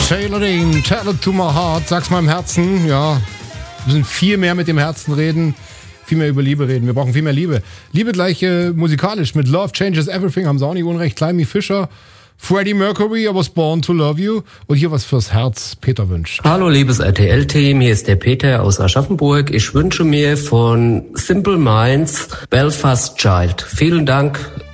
Taylor Dane, Tell It To My Heart, sag's meinem Herzen. Ja, wir müssen viel mehr mit dem Herzen reden, viel mehr über Liebe reden. Wir brauchen viel mehr Liebe. Liebe gleich musikalisch mit Love Changes Everything, haben sie auch nicht unrecht. Climby Fisher, Freddie Mercury, I Was Born To Love You. Und hier was fürs Herz, Peter wünscht. Hallo liebes RTL-Team, hier ist der Peter aus Aschaffenburg. Ich wünsche mir von Simple Minds Belfast Child. Vielen Dank